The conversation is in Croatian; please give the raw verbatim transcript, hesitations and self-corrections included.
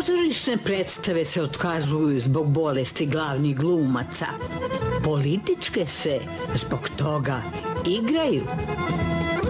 Pozorišne predstave se otkazuju zbog bolesti glavnih glumaca. Političke se zbog toga igraju.